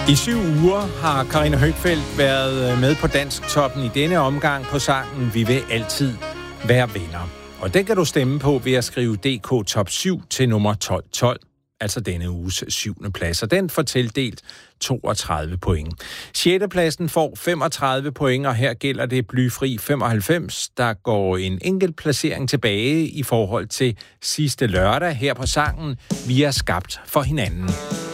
I 7 uger har Karina Høgfeldt været med på Dansktoppen i denne omgang på sangen Vi vil altid være venner. Og den kan du stemme på ved at skrive DK Top 7 til nummer 1212, altså denne uges 7. plads. Og den får tildelt 32 point. 6. pladsen får 35 point, og her gælder det blyfri 95. Der går en enkelt placering tilbage i forhold til sidste lørdag her på sangen Vi er skabt for hinanden.